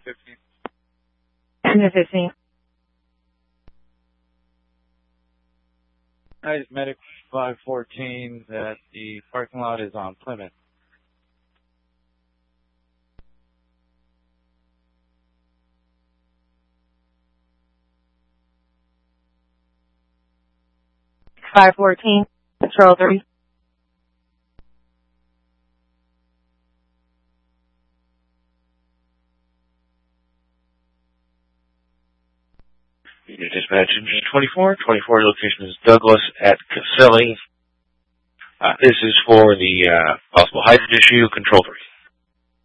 Unit 15. United Medic 514 that the parking lot is on Plymouth. Five 14. Control 3. Unit Dispatch Engine 24. 24 location is Douglas at Caselli. This is for the possible hydrant issue, Control 3.